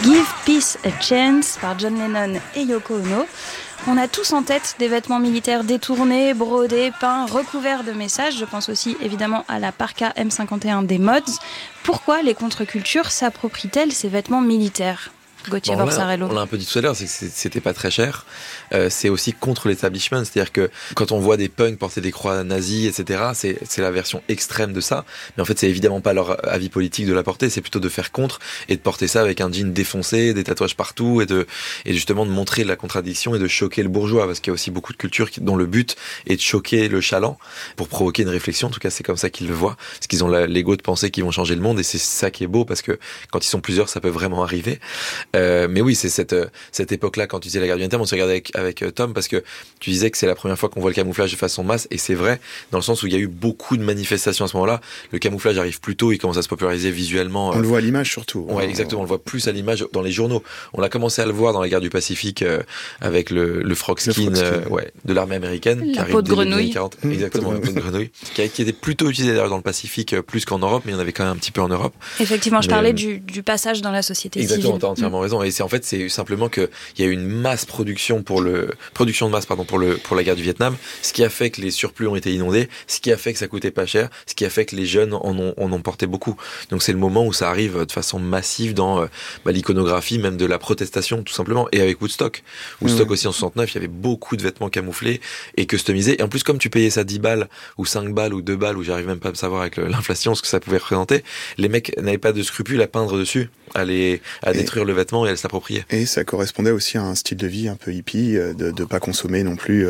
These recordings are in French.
Give Peace a Chance par John Lennon et Yoko Ono. On a tous en tête des vêtements militaires détournés, brodés, peints, recouverts de messages. Je pense aussi évidemment à la parka M51 des Mods. Pourquoi les contre-cultures s'approprient-elles ces vêtements militaires ? Gauthier Borsarello. On l'a un peu dit tout à l'heure, c'est que c'était pas très cher. C'est aussi contre l'establishment, c'est-à-dire que quand on voit des punks porter des croix nazies, etc., c'est la version extrême de ça. Mais en fait, c'est évidemment pas leur avis politique de la porter, c'est plutôt de faire contre et de porter ça avec un jean défoncé, des tatouages partout et justement de montrer la contradiction et de choquer le bourgeois, parce qu'il y a aussi beaucoup de cultures dont le but est de choquer le chaland pour provoquer une réflexion. En tout cas, c'est comme ça qu'ils le voient, parce qu'ils ont l'ego de penser qu'ils vont changer le monde, et c'est ça qui est beau, parce que quand ils sont plusieurs, ça peut vraiment arriver. Mais oui, c'est cette époque-là, quand tu disais la guerre du Vietnam, on se regardait avec Tom, parce que tu disais que c'est la première fois qu'on voit le camouflage de façon masse, et c'est vrai, dans le sens où il y a eu beaucoup de manifestations à ce moment-là. Le camouflage arrive plus tôt, il commence à se populariser visuellement. On le voit à l'image surtout. Ouais, exactement, on le voit plus à l'image dans les journaux. On a commencé à le voir dans la guerre du Pacifique avec le frog skin, de l'armée américaine. La peau de grenouille. Exactement, la peau de grenouille. Qui était plutôt utilisée d'ailleurs dans le Pacifique, plus qu'en Europe, mais il y en avait quand même un petit peu en Europe. Effectivement, je parlais du passage dans la société civile. Exactement, t'as entièrement raison. Et c'est simplement qu'il y a eu une masse production de masse pour la guerre du Vietnam, ce qui a fait que les surplus ont été inondés, ce qui a fait que ça coûtait pas cher, ce qui a fait que les jeunes en ont porté beaucoup. Donc c'est le moment où ça arrive de façon massive dans l'iconographie, même de la protestation, tout simplement. Et avec Woodstock aussi en 69, il y avait beaucoup de vêtements camouflés et customisés. Et en plus, comme tu payais ça 10 balles ou 5 balles ou 2 balles, ou j'arrive même pas à me savoir avec l'inflation ce que ça pouvait représenter, les mecs n'avaient pas de scrupules à peindre dessus, à détruire le vêtement et à s'approprier. Et ça correspondait aussi à un style de vie un peu hippie, de pas consommer non plus,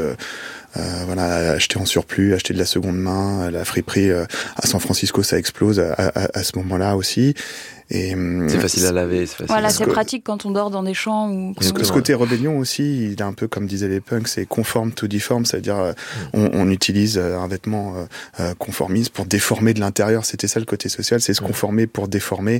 acheter en surplus, acheter de la seconde main. La friperie à San Francisco, ça explose à ce moment-là aussi. Et c'est facile à laver, c'est facile. Voilà, c'est pratique quand on dort dans des champs ou. Ce côté rébellion aussi, il est un peu comme disaient les punks, c'est conform to deform, c'est-à-dire on utilise un vêtement conformiste pour déformer de l'intérieur. C'était ça le côté social, c'est se conformer pour déformer.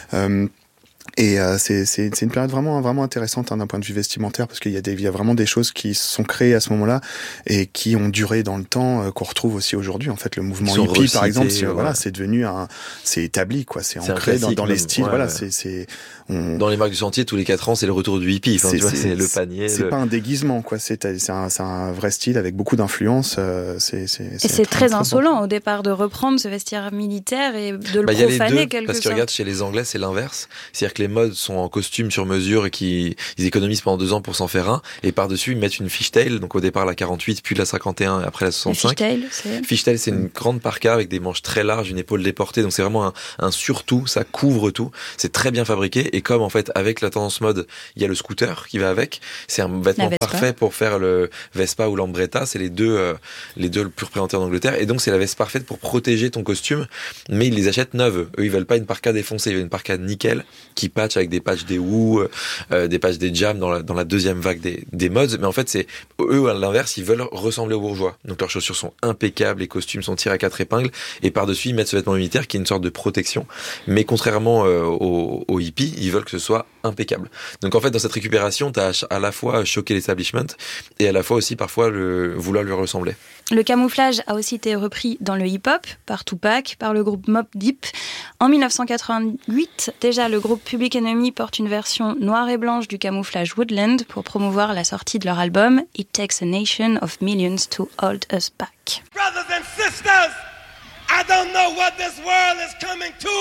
Et c'est une période vraiment intéressante d'un point de vue vestimentaire, parce qu'il y a vraiment des choses qui sont créées à ce moment-là et qui ont duré dans le temps, qu'on retrouve aussi aujourd'hui. En fait, le mouvement hippie, par exemple, c'est devenu c'est établi, quoi. C'est ancré dans les styles. Voilà, dans les marques du sentier, tous les 4 ans, c'est le retour du hippie. Enfin, c'est le panier. C'est pas un déguisement, quoi. C'est un vrai style avec beaucoup d'influence. C'est très insolent au départ de reprendre ce vestiaire militaire et de le profaner quelque sorte. Parce que regarde, chez les Anglais, c'est l'inverse. C'est-à-dire que les modes sont en costume sur mesure et ils économisent pendant 2 ans pour s'en faire un, et par-dessus ils mettent une fishtail, donc au départ la 48, puis la 51 et après la 65. Fishtail, c'est une grande parka avec des manches très larges, une épaule déportée, donc c'est vraiment un surtout, ça couvre tout, c'est très bien fabriqué, et comme en fait avec la tendance mode, il y a le scooter qui va avec, c'est un vêtement parfait pour faire le Vespa ou l'Ambretta, c'est les deux le plus représentés en Angleterre, et donc c'est la veste parfaite pour protéger ton costume, mais ils les achètent neuves. Eux ils veulent pas une parka défoncée, ils veulent une parka nickel qui patch avec des patchs des Who, des patchs des Jam dans la deuxième vague des mods. Mais en fait, c'est eux à l'inverse, ils veulent ressembler aux bourgeois. Donc leurs chaussures sont impeccables, les costumes sont tirés à 4 épingles, et par-dessus ils mettent ce vêtement militaire qui est une sorte de protection. Mais contrairement aux hippies, ils veulent que ce soit impeccable. Donc en fait, dans cette récupération, t'as à la fois choqué l'establishment et à la fois aussi parfois vouloir lui ressembler. Le camouflage a aussi été repris dans le hip-hop par Tupac, par le groupe Mobb Deep. En 1988, déjà le groupe Public Enemy porte une version noire et blanche du camouflage Woodland pour promouvoir la sortie de leur album It Takes a Nation of Millions to Hold Us Back. Brothers and sisters, I don't know what this world is coming to,